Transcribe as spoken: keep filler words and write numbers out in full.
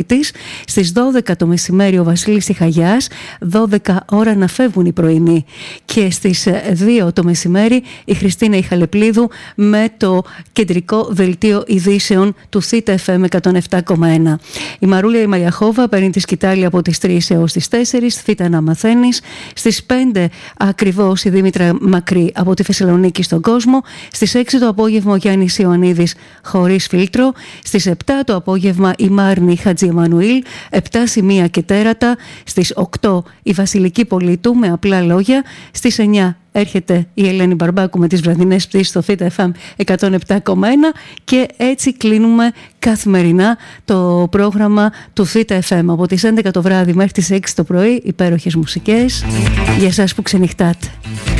Πολιτής. Στις δώδεκα το μεσημέρι ο Βασίλης Ιχαγιάς, δώδεκα ώρα να φεύγουν οι πρωινοί. Και στις δύο το μεσημέρι η Χριστίνα Ιχαλεπλίδου με το κεντρικό δελτίο ειδήσεων του Θήτα εφ εμ εκατόν επτά κόμμα ένα. Η Μαρούλια η Μαγιαχόβα παίρνει τη σκητάλη από τις τρεις έως τις τέσσερις, Θήτα να μαθαίνεις. Στις πέντε ακριβώς η Δήμητρα Μακρύ από τη Θεσσαλονίκη στον κόσμο. Στις έξι το απόγευμα ο Γιάννης Ιωαννίδης χωρίς φίλτρο. Στις επτά το απόγευμα η Μάρνη Χατζιεμανουήλ, επτά σημεία και τέρατα. Στις οκτώ η Βασιλική Πολίτου με απλά λόγια. Στις εννιά έρχεται η Ελένη Μπαρμπάκου με τις βραδινές πτήσεις στο Θήτα εφ εμ εκατόν επτά κόμμα ένα και έτσι κλείνουμε καθημερινά το πρόγραμμα του Θήτα εφ εμ από τις έντεκα το βράδυ μέχρι τις έξι το πρωί, υπέροχες μουσικές για εσάς που ξενυχτάτε.